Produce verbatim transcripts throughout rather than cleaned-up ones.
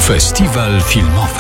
Festiwal filmowy.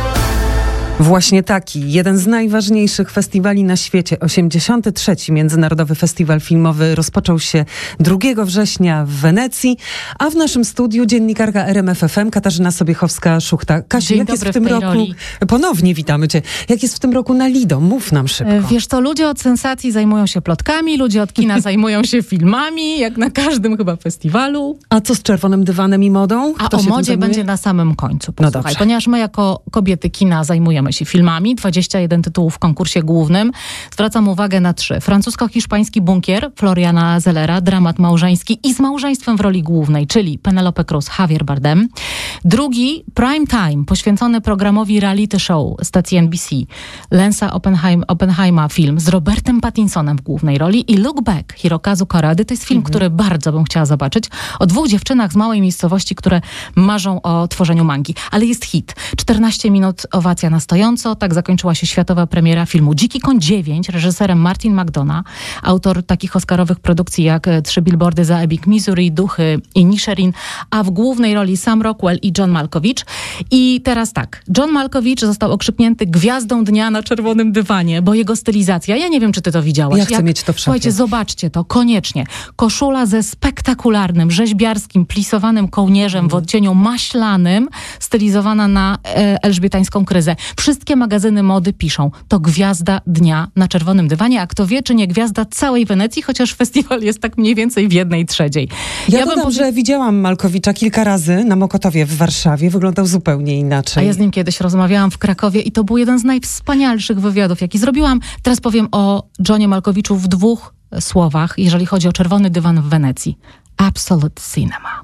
Właśnie taki, jeden z najważniejszych festiwali na świecie, osiemdziesiąty trzeci Międzynarodowy Festiwal Filmowy rozpoczął się drugiego września w Wenecji, a w naszym studiu dziennikarka R M F F M Katarzyna Sobiechowska-Szuchta. Kasiu, Dzień jak jest dobry w tym w tej roku? roli. Ponownie witamy cię. Jak jest w tym roku na Lido? Mów nam szybko. Wiesz co, ludzie od sensacji zajmują się plotkami, ludzie od kina zajmują się filmami, jak na każdym chyba festiwalu. A co z czerwonym dywanem i modą? A Kto o się tym modzie zajmuje? będzie na samym końcu. No Posłuchaj, dobrze. ponieważ my jako kobiety kina zajmujemy się filmami, dwadzieścia jeden tytułów w konkursie głównym. Zwracam uwagę na trzy. Francusko-hiszpański Bunkier Floriana Zellera, dramat małżeński i z małżeństwem w roli głównej, czyli Penelope Cruz, Javier Bardem. Drugi, Prime Time, poświęcony programowi reality show stacji N B C. Lensa Oppenheim, Oppenheima film z Robertem Pattinsonem w głównej roli i Look Back Hirokazu Korady. To jest film, Mhm. który bardzo bym chciała zobaczyć. O dwóch dziewczynach z małej miejscowości, które marzą o tworzeniu mangi. Ale jest hit. czternaście minut owacja na stojąco. Tak zakończyła się światowa premiera filmu Dziki Koń dziewięć, reżyserem Martin McDonagh, autor takich oscarowych produkcji jak Trzy billboardy za Ebbing, Missouri, Duchy i Nisherin, a w głównej roli Sam Rockwell i John Malkovich. I teraz tak, John Malkovich został okrzyknięty gwiazdą dnia na czerwonym dywanie, bo jego stylizacja, ja nie wiem, czy ty to widziałaś. Ja chcę mieć to w szafie. Słuchajcie, zobaczcie to, koniecznie. Koszula ze spektakularnym, rzeźbiarskim, plisowanym kołnierzem Mhm. w odcieniu maślanym, stylizowana na e, elżbietańską kryzę. Wszystkie magazyny mody piszą, to gwiazda dnia na czerwonym dywanie, a kto wie, czy nie gwiazda całej Wenecji, chociaż festiwal jest tak mniej więcej w jednej trzeciej. Ja, bym dodam, powie- że widziałam Malkowicza kilka razy na Mokotowie w Warszawie. Wyglądał zupełnie inaczej. A ja z nim kiedyś rozmawiałam w Krakowie i to był jeden z najwspanialszych wywiadów, jaki zrobiłam. Teraz powiem o Johnie Malkoviczu w dwóch słowach, jeżeli chodzi o czerwony dywan w Wenecji. Absolute cinema.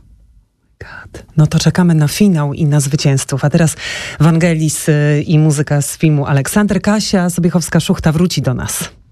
No to czekamy na finał i na zwycięzców. A teraz Wangelis y, i muzyka z filmu Aleksander. Kasia Sobiechowska-Szuchta wróci do nas.